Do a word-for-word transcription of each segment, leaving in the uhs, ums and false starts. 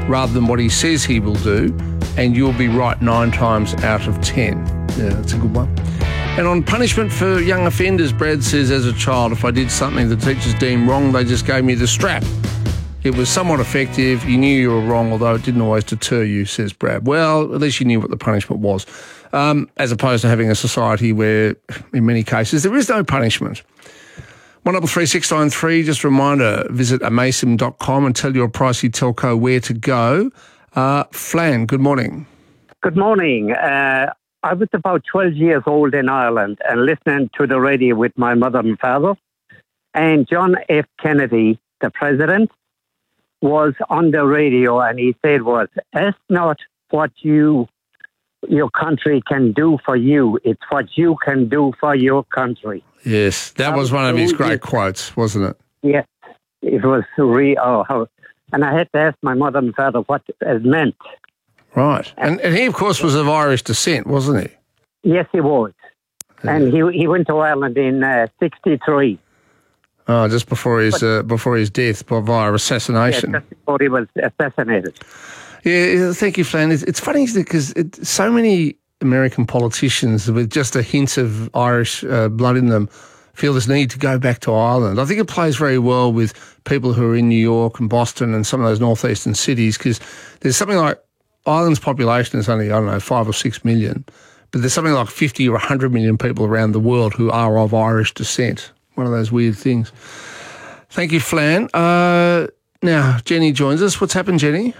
rather than what he says he will do, and you'll be right nine times out of ten. Yeah, that's a good one. And on punishment for young offenders, Brad says, as a child, if I did something the teachers deemed wrong, they just gave me the strap. It was somewhat effective. You knew you were wrong, although it didn't always deter you, says Brad. Well, at least you knew what the punishment was, um, as opposed to having a society where, in many cases, there is no punishment. one double three six nine three, just a reminder, visit amasim dot com and tell your pricey telco where to go. Uh, Flan, good morning. Good morning. Uh, I was about twelve years old in Ireland and listening to the radio with my mother and father. And John F. Kennedy, the president, was on the radio, and he said was, ask not what you, your country can do for you. It's what you can do for your country. Yes, that was one of his great quotes, wasn't it? Yes, it was re- oh, how, and I had to ask my mother and father what it meant. Right. And, and he, of course, was of Irish descent, wasn't he? Yes, he was. Yeah. And he he went to Ireland in uh, sixty-three. Oh, just before his uh, before his death via assassination. Yes, just before he was assassinated. Yeah, thank you, Flan. It's, it's funny because it, so many American politicians with just a hint of Irish uh, blood in them feel this need to go back to Ireland. I think it plays very well with people who are in New York and Boston and some of those northeastern cities, because there's something like Ireland's population is only, I don't know, five or six million, but there's something like fifty or one hundred million people around the world who are of Irish descent. One of those weird things. Thank you, Flan. Uh, now, Jenny joins us. What's happened, Jenny?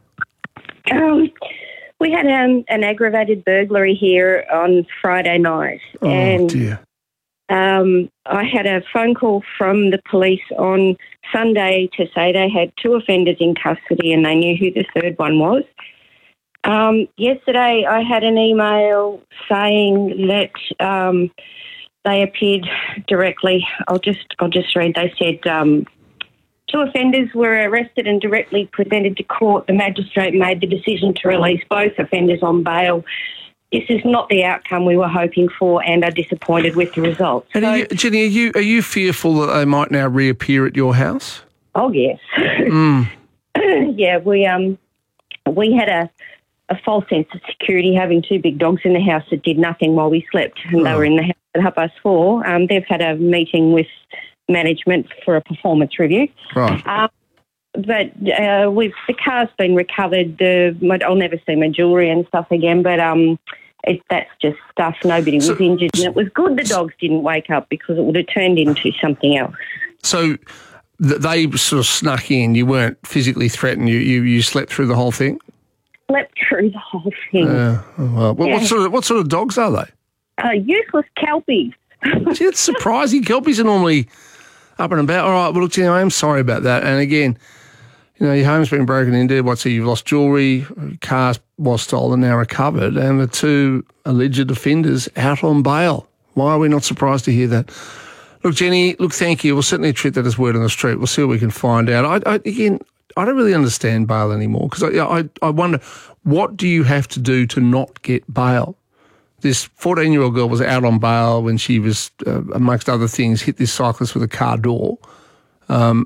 Um, we had um, an aggravated burglary here on Friday night. Oh, and, dear. Um, I had a phone call from the police on Sunday to say they had two offenders in custody and they knew who the third one was. Um, yesterday, I had an email saying that um, they appeared directly. I'll just I'll just read. They said um, two offenders were arrested and directly presented to court. The magistrate made the decision to release both offenders on bail. This is not the outcome we were hoping for, and are disappointed with the results. And so, are you, Jenny, are you are you fearful that they might now reappear at your house? Oh yes, Mm. yeah. We um we had a. a false sense of security, having two big dogs in the house that did nothing while we slept, and they Oh. were in the house at half past four. Um, they've had a meeting with management for a performance review. Right. Um, but uh, we've the car's been recovered. The my, I'll never see my jewellery and stuff again, but um, it, that's just stuff. Nobody So- was injured, and it was good the dogs didn't wake up because it would have turned into something else. So th- they sort of snuck in. You weren't physically threatened. You you, you slept through the whole thing? Slept through the whole thing. Uh, oh, well, what, Yeah. what sort of what sort of dogs are they? Uh, useless kelpies. Gee, it's surprising. Kelpies are normally up and about. All right, well, look, Jenny, I am sorry about that. And again, you know, your home's been broken into. What's it? You've lost jewellery, cars was stolen, now recovered, and the two alleged offenders out on bail. Why are we not surprised to hear that? Look, Jenny, look, thank you. We'll certainly treat that as word on the street. We'll see what we can find out. I, I again, I don't really understand bail anymore, because I, I, I wonder, what do you have to do to not get bail? This fourteen-year-old girl was out on bail when she was, uh, amongst other things, hit this cyclist with a car door. Um,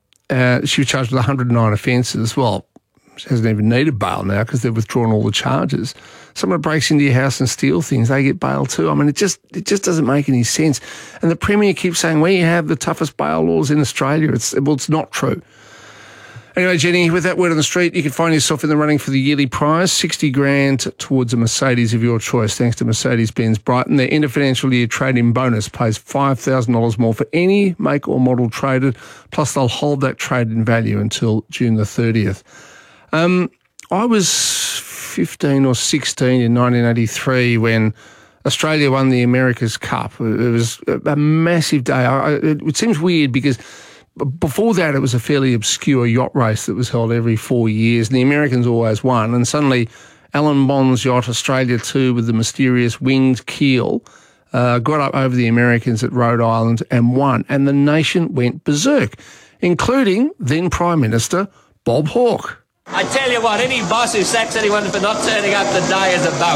uh, she was charged with one hundred nine offences. Well, she hasn't even needed bail now because they've withdrawn all the charges. Someone breaks into your house and steals things, they get bail too. I mean, it just it just doesn't make any sense. And the Premier keeps saying, we have the toughest bail laws in Australia. It's Well, it's not true. Anyway, Jenny, with that word on the street, you can find yourself in the running for the yearly prize, sixty grand towards a Mercedes of your choice, thanks to Mercedes-Benz Brighton. Their end of financial year trade-in bonus pays five thousand dollars more for any make or model traded, plus they'll hold that trade-in value until June the thirtieth. Um, I was fifteen or sixteen in nineteen eighty-three when Australia won the America's Cup. It was a massive day. I, it, it seems weird because before that, it was a fairly obscure yacht race that was held every four years, and the Americans always won. And suddenly, Alan Bond's yacht, Australia two, with the mysterious winged keel, uh, got up over the Americans at Rhode Island and won. And the nation went berserk, including then Prime Minister Bob Hawke. I tell you what, any boss who sacks anyone for not turning up the day is a bum.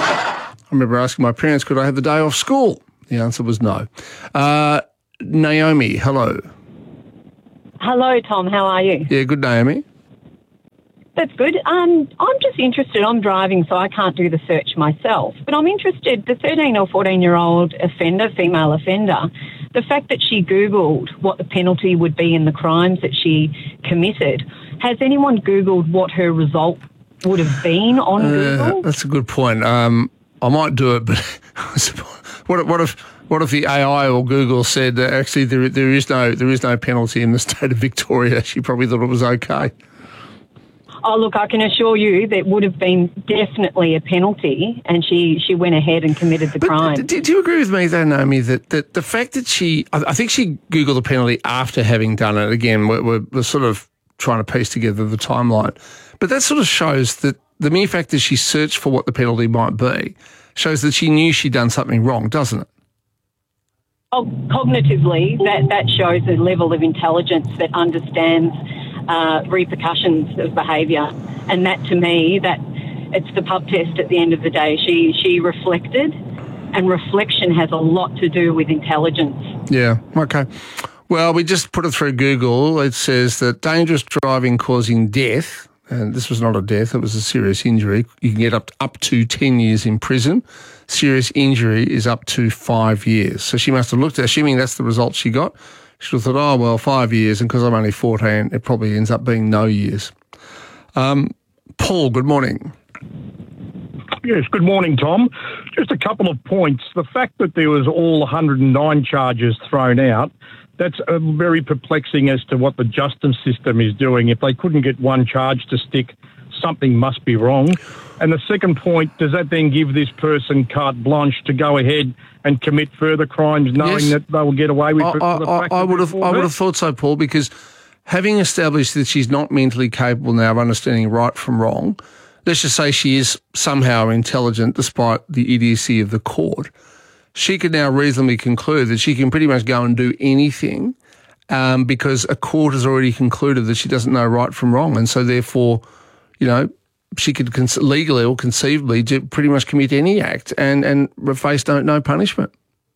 I remember asking my parents, could I have the day off school? The answer was no. Uh, Naomi, hello. Hello, Tom. How are you? Yeah, good, Naomi. That's good. Um, I'm just interested. I'm driving, so I can't do the search myself. But I'm interested, the thirteen or fourteen-year-old offender, female offender, the fact that she Googled what the penalty would be in the crimes that she committed, has anyone Googled what her result would have been on uh, Google? That's a good point. Um, I might do it, but what, what if what if the A I or Google said that actually there there is no there is no penalty in the state of Victoria? She probably thought it was okay. Oh, look, I can assure you that would have been definitely a penalty, and she, she went ahead and committed the but crime. Do, do you agree with me, though, Naomi, that, that the fact that she... I, I think she Googled the penalty after having done it. Again, we're, we're, we're sort of trying to piece together the timeline. But that sort of shows that the mere fact that she searched for what the penalty might be shows that she knew she'd done something wrong, doesn't it? Oh, cognitively, that, that shows a level of intelligence that understands uh, repercussions of behaviour. And that, to me, that it's the pub test at the end of the day. She she reflected, and reflection has a lot to do with intelligence. Yeah, okay. Well, we just put it through Google. It says that dangerous driving causing death, and this was not a death, it was a serious injury. You can get up to, up to ten years in prison. Serious injury is up to five years. So she must have looked at, assuming that's the result she got, she would have thought, oh, well, five years, and because I'm only fourteen, it probably ends up being no years. Um, Paul, good morning. Yes, good morning, Tom. Just a couple of points. The fact that there was all one hundred nine charges thrown out, that's uh, very perplexing as to what the justice system is doing. If they couldn't get one charge to stick, something must be wrong. And the second point, does that then give this person carte blanche to go ahead and commit further crimes, knowing Yes. that they will get away with I, it? I, For the I, fact I that would have, they're I would have vet? thought so, Paul, because having established that she's not mentally capable now of understanding right from wrong, let's just say she is somehow intelligent despite the idiocy of the court, she could now reasonably conclude that she can pretty much go and do anything um, because a court has already concluded that she doesn't know right from wrong. And so therefore, you know, she could con- legally or conceivably do pretty much commit any act and, and face no, no punishment.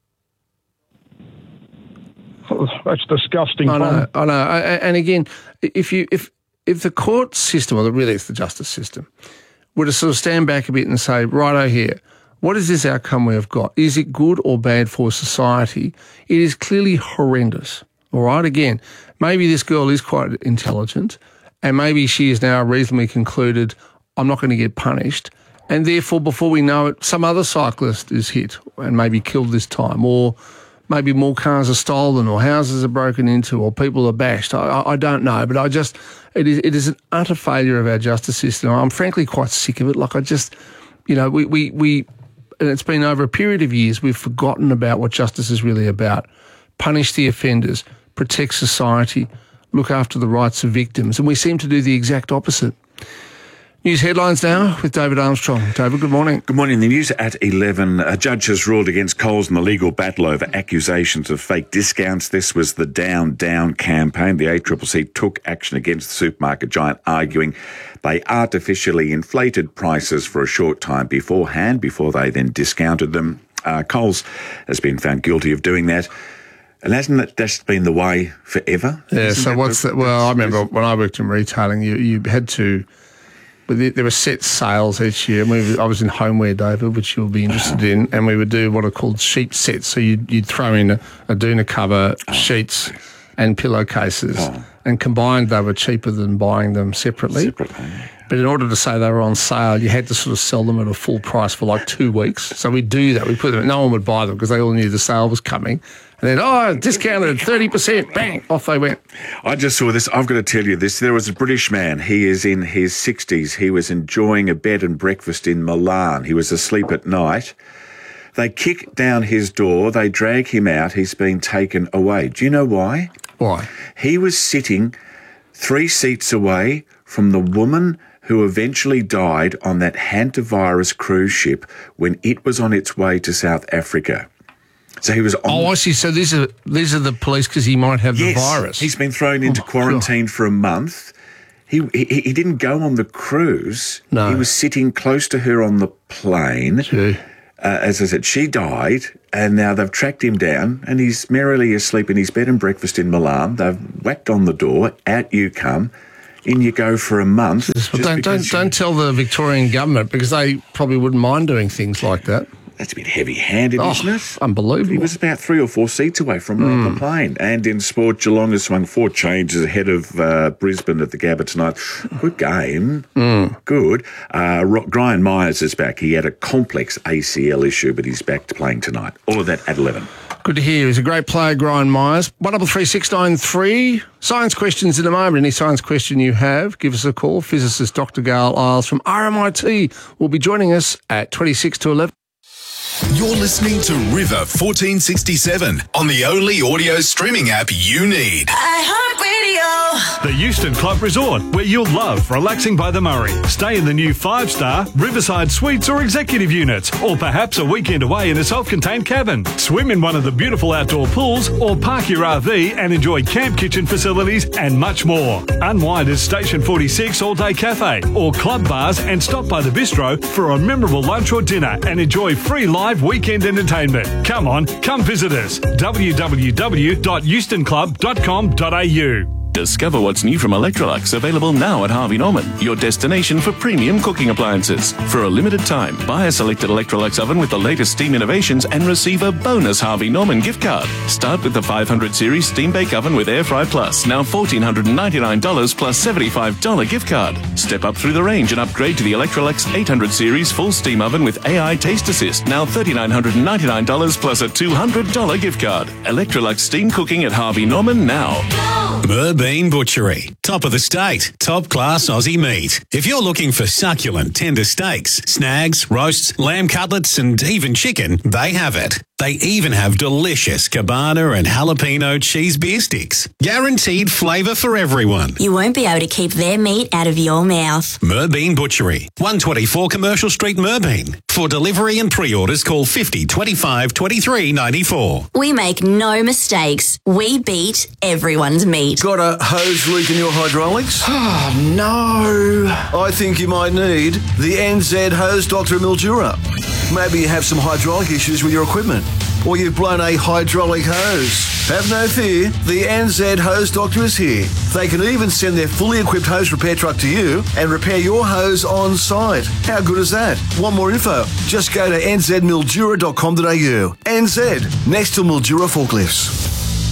That's disgusting. I know, Tom. I know. I- And again, if you if if the court system, or really it's the justice system, were to sort of stand back a bit and say, righto here, what is this outcome we have got? Is it good or bad for society? It is clearly horrendous. All right, again, maybe this girl is quite intelligent, and maybe she has now reasonably concluded, I'm not going to get punished, and therefore, before we know it, some other cyclist is hit and maybe killed this time, or maybe more cars are stolen, or houses are broken into, or people are bashed. I, I, I don't know, but I just, it is it is an utter failure of our justice system. I'm frankly quite sick of it. Like I just, you know, we, we, we and it's been over a period of years, we've forgotten about what justice is really about. Punish the offenders, protect society, look after the rights of victims, and we seem to do the exact opposite. News headlines now with David Armstrong. David, good morning. Good morning. The news at eleven. A judge has ruled against Coles in the legal battle over accusations of fake discounts. This was the Down, Down campaign. The A C C C took action against the supermarket giant, arguing they artificially inflated prices for a short time beforehand, before they then discounted them. Uh, Coles has been found guilty of doing that. And hasn't that just been the way forever? Yeah, Isn't so that what's the, that? Well, I remember when I worked in retailing, you, you had to... But there were set sales each year. We, I was in homeware, David, which you'll be interested in, and we would do what are called sheet sets. So you'd, you'd throw in a, a doona cover, oh. sheets, and pillowcases, oh. and combined they were cheaper than buying them separately. Separately. But in order to say they were on sale, you had to sort of sell them at a full price for like two weeks. So we'd do that. We put them. No one would buy them because they all knew the sale was coming. And then, oh, discounted thirty percent, bang, off they went. I just saw this. I've got to tell you this. There was a British man. He is in his sixties. He was enjoying a bed and breakfast in Milan. He was asleep at night. They kick down his door. They drag him out. He's been taken away. Do you know why? Why? He was sitting three seats away from the woman who eventually died on that hantavirus cruise ship when it was on its way to South Africa. So he was on... Oh, I see. So these are these are the police because he might have yes, the virus. He's been thrown into oh, quarantine God. for a month. He, he he didn't go on the cruise. No. He was sitting close to her on the plane. Gee. Uh, as I said, she died, and now they've tracked him down, and he's merrily asleep in his bed and breakfast in Milan. They've whacked on the door. Out you come. in you go for a month. Well, don't don't, don't tell the Victorian government, because they probably wouldn't mind doing things like that. That's a bit heavy-handed, Oh, isn't it? unbelievable. He was about three or four seats away from mm. the plane. And in sport, Geelong has swung four changes ahead of uh, Brisbane at the Gabba tonight. Good game. Mm. Good. Uh, Ro- Brian Myers is back. He had a complex A C L issue, but he's back to playing tonight. All of that at eleven. Good to hear. He's a great player, Brian Myers. one double three six nine three. Science questions in a moment. Any science question you have, give us a call. Physicist Doctor Gail Isles from R M I T will be joining us at twenty-six to eleven. You're listening to River fourteen sixty-seven on the only audio streaming app you need. The Euston Club Resort, where you'll love relaxing by the Murray. Stay in the new five-star Riverside Suites or executive units, or perhaps a weekend away in a self-contained cabin. Swim in one of the beautiful outdoor pools, or park your R V and enjoy camp kitchen facilities and much more. Unwind at Station forty-six All-Day Cafe or club bars, and stop by the bistro for a memorable lunch or dinner and enjoy free live weekend entertainment. Come on, come visit us. w w w dot euston club dot com dot a u. Discover what's new from Electrolux, available now at Harvey Norman, your destination for premium cooking appliances. For a limited time, buy a selected Electrolux oven with the latest steam innovations and receive a bonus Harvey Norman gift card. Start with the five hundred series Steam Bake Oven with Air Fry Plus, now one thousand four hundred ninety-nine dollars plus seventy-five dollars gift card. Step up through the range and upgrade to the Electrolux eight hundred series Full Steam Oven with A I Taste Assist, now three thousand nine hundred ninety-nine dollars plus a two hundred dollars gift card. Electrolux Steam Cooking at Harvey Norman now. Merbean Butchery. Top of the state. Top class Aussie meat. If you're looking for succulent, tender steaks, snags, roasts, lamb cutlets, and even chicken, they have it. They even have delicious cabana and jalapeno cheese beer sticks. Guaranteed flavour for everyone. You won't be able to keep their meat out of your mouth. Merbean Butchery. one twenty-four Commercial Street, Merbean. For delivery and pre-orders, call fifty twenty-five twenty-three ninety-four. We make no mistakes. We beat everyone's meat. Got a hose leak in your hydraulics? Oh, no. I think you might need the N Z Hose Doctor Mildura. Maybe you have some hydraulic issues with your equipment, or you've blown a hydraulic hose. Have no fear, the N Z Hose Doctor is here. They can even send their fully equipped hose repair truck to you and repair your hose on site. How good is that? Want more info? Just go to n z mildura dot com dot a u. N Z, next to Mildura Forklifts.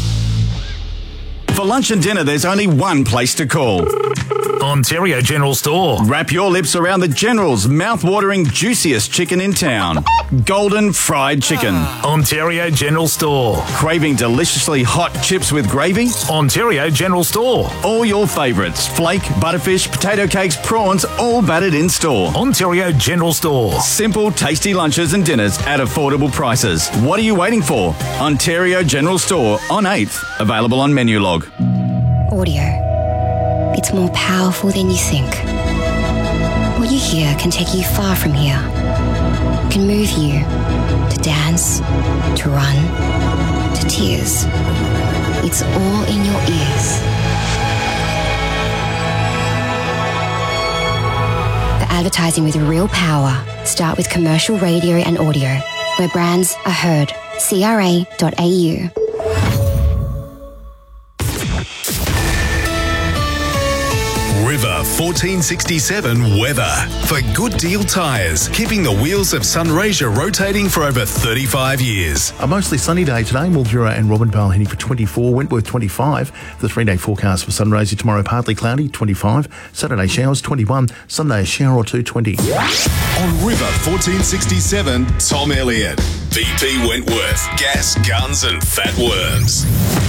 For lunch and dinner, there's only one place to call. Ontario General Store. Wrap your lips around the General's mouth-watering, juiciest chicken in town. Golden fried chicken. Ontario General Store. Craving deliciously hot chips with gravy? Ontario General Store. All your favourites. Flake, butterfish, potato cakes, prawns, all battered in store. Ontario General Store. Simple, tasty lunches and dinners at affordable prices. What are you waiting for? Ontario General Store on eighth. Available on menu log. Audio. It's more powerful than you think. What you hear can take you far from here. It can move you to dance, to run, to tears. It's all in your ears. For advertising with real power, start with commercial radio and audio, where brands are heard. c r a dot a u. River fourteen sixty-seven weather. For Good Deal Tyres, keeping the wheels of Sunraysia rotating for over thirty-five years. A mostly sunny day today. Mildura and Robinvale heading for twenty-four, Wentworth twenty-five. The three-day forecast for Sunraysia tomorrow, partly cloudy, twenty-five. Saturday showers, twenty-one. Sunday a shower or two, twenty. On River fourteen sixty-seven, Tom Elliott. V P Wentworth, gas, guns and fat worms.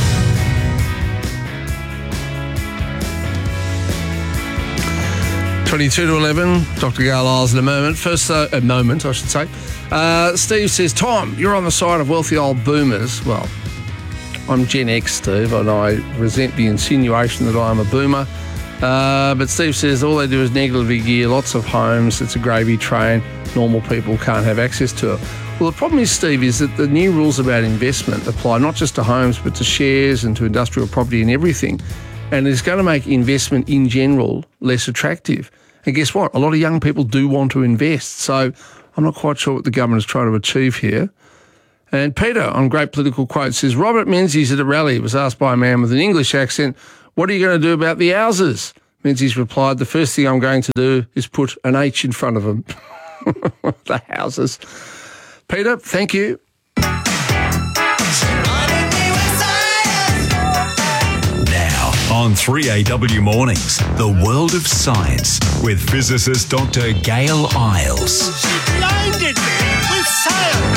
twenty-two to eleven, Doctor Gail Isles in a moment. First, uh, a moment, I should say. Uh, Steve says, Tom, you're on the side of wealthy old boomers. Well, I'm Gen X, Steve, and I resent the insinuation that I am a boomer. Uh, but Steve says all they do is negatively gear lots of homes. It's a gravy train. Normal people can't have access to it. Well, the problem is, Steve, is that the new rules about investment apply not just to homes, but to shares and to industrial property and everything. And it's going to make investment in general less attractive. And guess what? A lot of young people do want to invest. So I'm not quite sure what the government is trying to achieve here. And Peter, on Great Political Quote, says, Robert Menzies at a rally was asked by a man with an English accent, what are you going to do about the houses? Menzies replied, the first thing I'm going to do is put an H in front of them. The houses. Peter, thank you. Now on three A W Mornings, the world of science with physicist Doctor Gail Isles. She blinded me with science.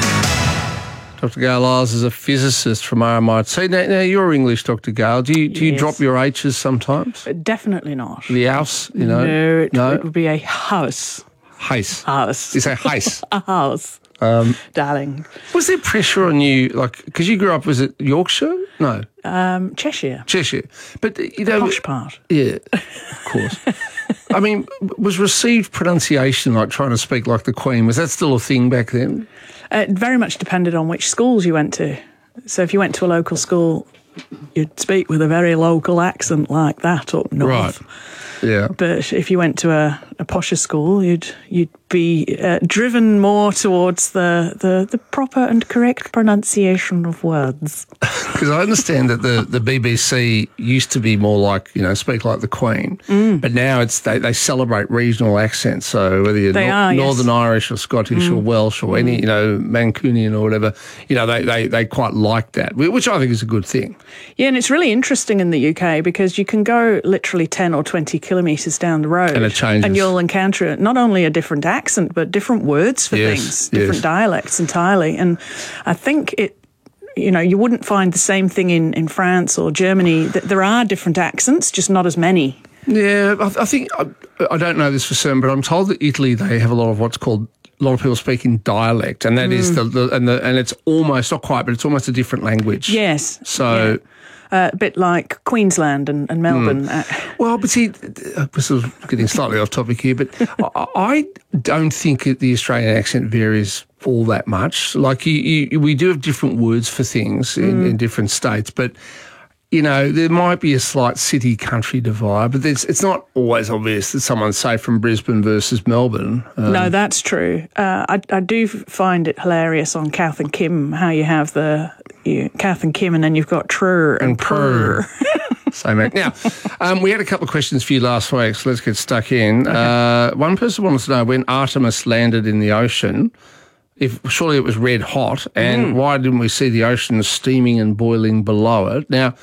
Doctor Gail Isles is a physicist from R M I T. Now, now you're English, Doctor Gail. Do you do you Yes. drop your H's sometimes? Definitely not. The house, you know? No, it, No? it would be a house. House. House. You say house. A house, Um, darling. was there pressure on you, like, because you grew up, was it Yorkshire? No, Um, Cheshire. Cheshire. But, you know... Posh part. Yeah, of course. I mean, was received pronunciation, like trying to speak like the Queen, was that still a thing back then? Uh, it very much depended on which schools you went to. So if you went to a local school, you'd speak with a very local accent like that up north. Right. Yeah. But if you went to a, a posher school, you'd you'd be uh, driven more towards the, the, the proper and correct pronunciation of words. Because I understand that the, the B B C used to be more like, you know, speak like the Queen, Mm. but now it's they, they celebrate regional accents. So whether you're They nor- are, yes. Northern Irish or Scottish or Mm. Welsh or any, you know, Mancunian or whatever, you know, they, they, they quite like that, which I think is a good thing. Yeah, and it's really interesting in the U K because you can go literally ten or twenty kilometres down the road And it changes. and you'll encounter not only a different accent but different words for Yes, things, different yes. dialects entirely. And I think it, you know, you wouldn't find the same thing in, in France or Germany. That there are different accents, just not as many. Yeah, I, I think, I, I don't know this for certain, but I'm told that Italy, they have a lot of what's called, a lot of people speaking dialect, and that Mm. is the, the, and the, and it's almost, not quite, but it's almost a different language. Yes. So... Uh, a bit like Queensland and, and Melbourne. Uh, Well, but see, uh, we're sort of getting slightly off topic here, but I, I don't think that the Australian accent varies all that much. Like, you, you, we do have different words for things in, Mm. in different states, but, you know, there might be a slight city-country divide, but there's, it's not always obvious that someone's, say, from Brisbane versus Melbourne. Um, no, that's true. Uh, I, I do find it hilarious on Kath and Kim how you have the you, Kath and Kim and then you've got Trur and, And Prr. Same act. Now, um, we had a couple of questions for you last week, so let's get stuck in. Uh, one person wanted to know when Artemis landed in the ocean, if surely it was red hot, and Mm. why didn't we see the ocean steaming and boiling below it? Now,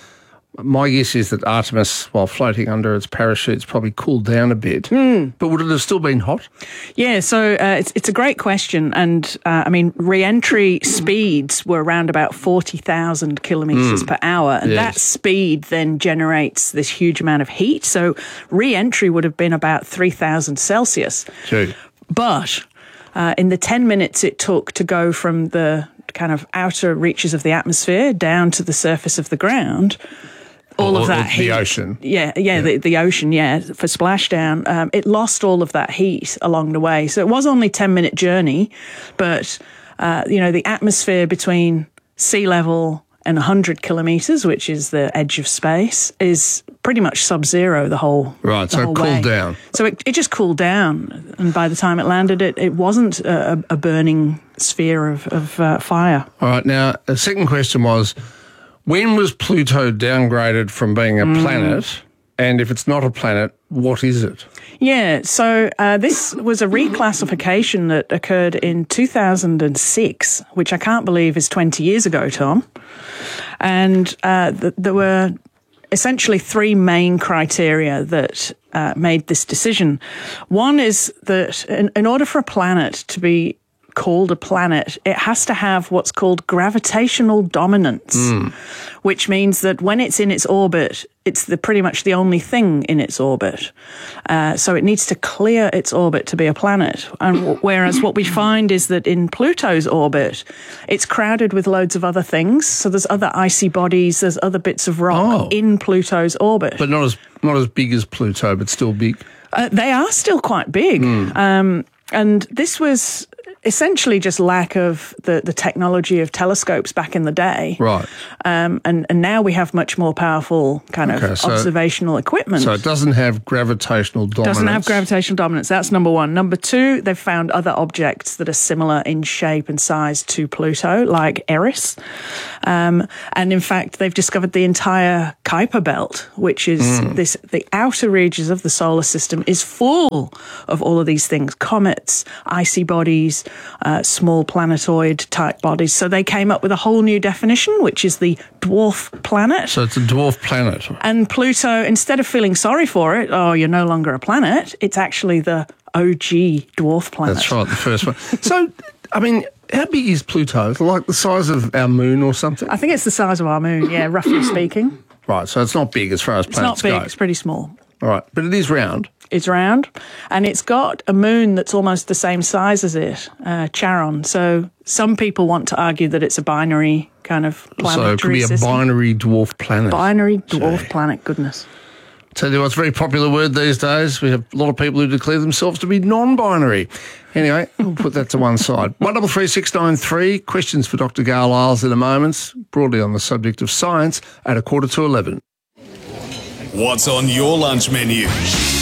my guess is that Artemis, while floating under its parachutes, probably cooled down a bit. Mm. But would it have still been hot? Yeah, so uh, it's it's a great question, and uh, I mean re-entry speeds were around about forty thousand kilometres Mm. per hour, and Yes. that speed then generates this huge amount of heat. So re-entry would have been about three thousand Celsius, Gee. but uh, in the ten minutes it took to go from the kind of outer reaches of the atmosphere down to the surface of the ground. All Or- of or that the heat. ocean. Yeah, yeah, The, the ocean, yeah, for splashdown. Um, it lost all of that heat along the way. So it was only a ten-minute journey, but, uh, you know, the atmosphere between sea level and one hundred kilometres, which is the edge of space, is pretty much sub-zero the whole Right, the so it whole cooled way. down. So it, it just cooled down, and by the time it landed, it, it wasn't a, a burning sphere of, of uh, fire. All right, now, the second question was, when was Pluto downgraded from being a Mm. planet? And if it's not a planet, what is it? Yeah, so uh, this was a reclassification that occurred in two thousand six, which I can't believe is twenty years ago, Tom. And uh, th- there were essentially three main criteria that uh, made this decision. One is that in, in order for a planet to be called a planet, it has to have what's called gravitational dominance, Mm. which means that when it's in its orbit, it's the pretty much the only thing in its orbit. Uh, so it needs to clear its orbit to be a planet. And w- whereas what we find is that in Pluto's orbit, it's crowded with loads of other things. So there's other icy bodies, there's other bits of rock in Pluto's orbit. But not as not as big as Pluto, but still big. Uh, they are still quite big. Um, and this was essentially just lack of the, the technology of telescopes back in the day. Right. Um, and, and now we have much more powerful kind Okay, of so- observational equipment. So it doesn't have gravitational dominance. Doesn't have gravitational dominance. That's number one. Number two, they've found other objects that are similar in shape and size to Pluto, like Eris. Um, and in fact, they've discovered the entire Kuiper Belt, which is Mm. this the outer reaches of the solar system is full of all of these things: comets, icy bodies, uh, small planetoid type bodies. So they came up with a whole new definition, which is the dwarf planet. So it's a dwarf planet. And Pluto, instead of feeling sorry for it, oh, you're no longer a planet, it's actually the O G dwarf planet. That's right, the first one. So, I mean, how big is Pluto? Like the size of our moon or something? I think it's the size of our moon, yeah, roughly speaking. Right, so it's not big as far as It's planets not big, go. it's pretty small. All right, but it is round. It's round, and it's got a moon that's almost the same size as it, uh, Charon. So some people want to argue that it's a binary kind of planetary So it could be a system. binary dwarf planet. Binary dwarf planet, goodness. Tell you what's a very popular word these days. We have a lot of people who declare themselves to be non-binary. Anyway, we'll put that to one side. one double three six nine three. Questions for Doctor Gail Isles in a moment, broadly on the subject of science at a quarter to eleven. What's on your lunch menu?